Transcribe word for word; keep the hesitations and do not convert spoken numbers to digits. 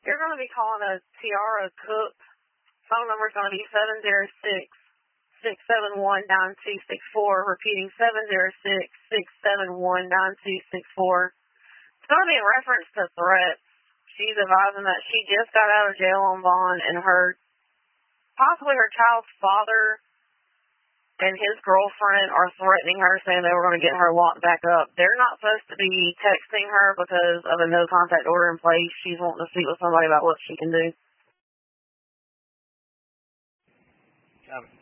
You're going to be calling a Tiara Cook. Phone number is going to be seven zero six, six seven one, nine two six four. Repeating seven zero six, six seven one, nine two six four. It's going to be in reference to threats. She's advising that she just got out of jail on bond and her, possibly her child's father and his girlfriend are threatening her, saying they were going to get her locked back up. They're not supposed to be texting her because of a no-contact order in place. She's wanting to speak with somebody about what she can do. Got it.